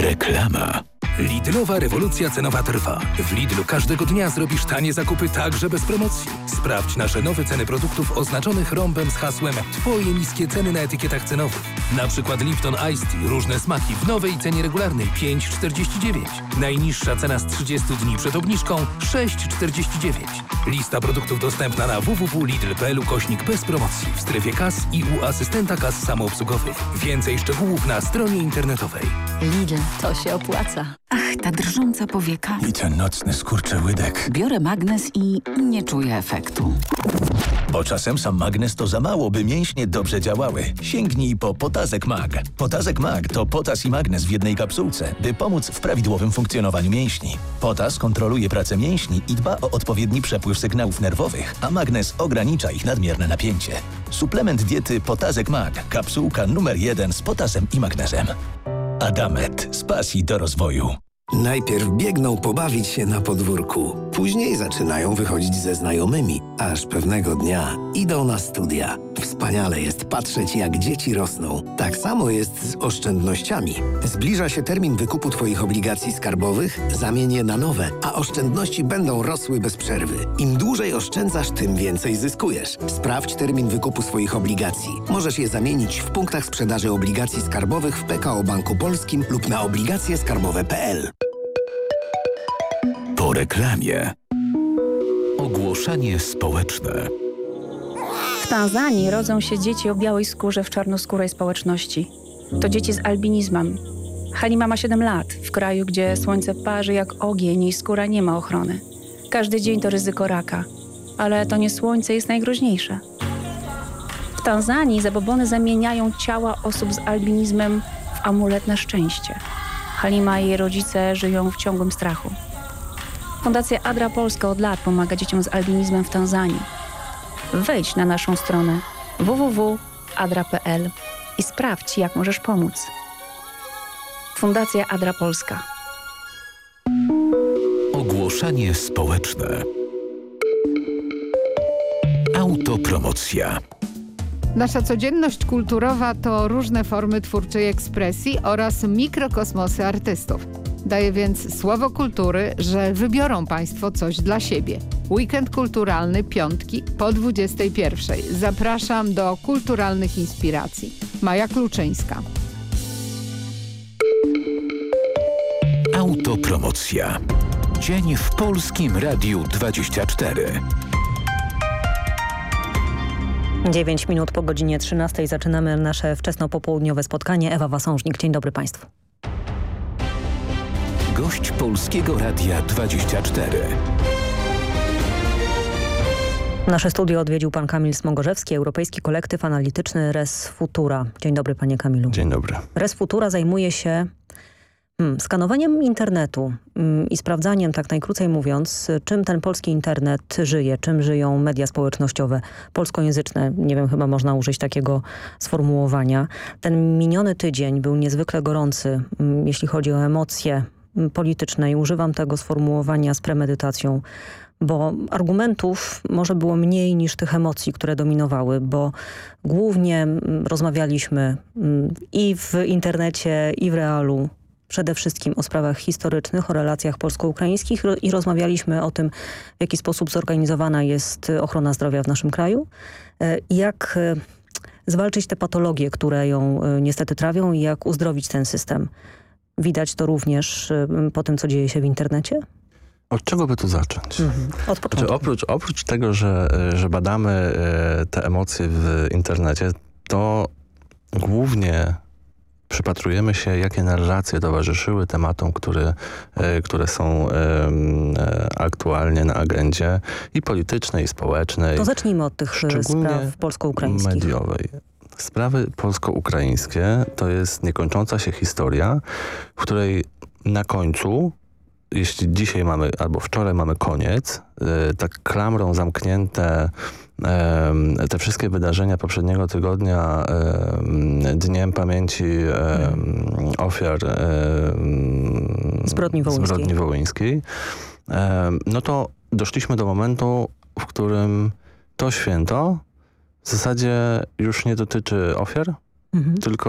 Reklama. Lidlowa rewolucja cenowa trwa. W Lidlu każdego dnia zrobisz tanie zakupy także bez promocji. Sprawdź nasze nowe ceny produktów oznaczonych rąbem z hasłem Twoje niskie ceny na etykietach cenowych. Na przykład Lipton Iced Tea, różne smaki w nowej cenie regularnej 5,49. Najniższa cena z 30 dni przed obniżką 6,49. Lista produktów dostępna na www.lidl.pl/bez promocji w strefie kas i u asystenta kas samoobsługowych. Więcej szczegółów na stronie internetowej. Lidl, to się opłaca. Ach, ta drżąca powieka. I ten nocny skurczyłydek. Biorę magnes i nie czuję efektu. Bo czasem sam magnes to za mało, by mięśnie dobrze działały. Sięgnij po Potazek Mag. Potazek Mag to potas i magnes w jednej kapsułce, by pomóc w prawidłowym funkcjonowaniu mięśni. Potas kontroluje pracę mięśni i dba o odpowiedni przepływ sygnałów nerwowych, a magnes ogranicza ich nadmierne napięcie. Suplement diety Potazek Mag. Kapsułka numer 1 z potasem i magnezem. Adamet. Z pasji do rozwoju. Najpierw biegną pobawić się na podwórku, później zaczynają wychodzić ze znajomymi, aż pewnego dnia idą na studia. Wspaniale jest patrzeć, jak dzieci rosną. Tak samo jest z oszczędnościami. Zbliża się termin wykupu Twoich obligacji skarbowych, zamień je na nowe, a oszczędności będą rosły bez przerwy. Im dłużej oszczędzasz, tym więcej zyskujesz. Sprawdź termin wykupu swoich obligacji. Możesz je zamienić w punktach sprzedaży obligacji skarbowych w PKO Banku Polskim lub na obligacjeskarbowe.pl. Po reklamie. Ogłoszenie społeczne. W Tanzanii rodzą się dzieci o białej skórze w czarnoskórej społeczności. To dzieci z albinizmem. Halima ma 7 lat, w kraju, gdzie słońce parzy jak ogień i skóra nie ma ochrony. Każdy dzień to ryzyko raka, ale to nie słońce jest najgroźniejsze. W Tanzanii zabobony zamieniają ciała osób z albinizmem w amulet na szczęście. Halima i jej rodzice żyją w ciągłym strachu. Fundacja Adra Polska od lat pomaga dzieciom z albinizmem w Tanzanii. Wejdź na naszą stronę www.adra.pl i sprawdź, jak możesz pomóc. Fundacja Adra Polska. Ogłoszenie społeczne. Autopromocja. Nasza codzienność kulturowa to różne formy twórczej ekspresji oraz mikrokosmosy artystów. Daję więc słowo kultury, że wybiorą Państwo coś dla siebie. Weekend kulturalny piątki po 21:00. Zapraszam do kulturalnych inspiracji. Maja Kluczyńska. Autopromocja. Dzień w Polskim Radiu 24. 9 minut po godzinie 13 zaczynamy nasze wczesnopopołudniowe spotkanie. Ewa Wasążnik, dzień dobry Państwu. Gość Polskiego Radia 24. Nasze studio odwiedził pan Kamil Smogorzewski, Europejski Kolektyw Analityczny Res Futura. Dzień dobry panie Kamilu. Dzień dobry. Res Futura zajmuje się skanowaniem internetu i sprawdzaniem, tak najkrócej mówiąc, czym ten polski internet żyje, czym żyją media społecznościowe polskojęzyczne. Nie wiem, chyba można użyć takiego sformułowania. Ten miniony tydzień był niezwykle gorący, jeśli chodzi o emocje polityczne i używam tego sformułowania z premedytacją, bo argumentów może było mniej niż tych emocji, które dominowały, bo głównie rozmawialiśmy i w internecie, i w realu przede wszystkim o sprawach historycznych, o relacjach polsko-ukraińskich i rozmawialiśmy o tym, w jaki sposób zorganizowana jest ochrona zdrowia w naszym kraju, jak zwalczyć te patologie, które ją niestety trawią i jak uzdrowić ten system. Widać to również po tym, co dzieje się w internecie? Od czego by tu zacząć? Od początku. Znaczy, oprócz tego, że badamy te emocje w internecie, to głównie przypatrujemy się, jakie narracje towarzyszyły tematom, które są aktualnie na agendzie i politycznej, i społecznej. To zacznijmy od tych spraw polsko-ukraińskich. Mediowej. Sprawy polsko-ukraińskie to jest niekończąca się historia, w której na końcu, jeśli dzisiaj mamy, albo wczoraj mamy koniec, tak klamrą zamknięte te wszystkie wydarzenia poprzedniego tygodnia Dniem Pamięci ofiar zbrodni wołyńskiej, no to doszliśmy do momentu, w którym to święto w zasadzie już nie dotyczy ofiar, tylko